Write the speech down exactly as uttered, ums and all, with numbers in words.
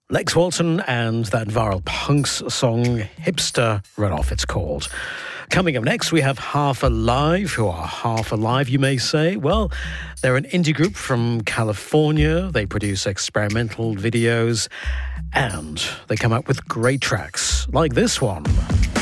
Lex Walton and that viral punks song, Hipster Runoff, it's called. Coming up next, we have Half Alive. Who are Half Alive, you may say? Well, they're an indie group from California. They produce experimental videos and they come out with great tracks like this one.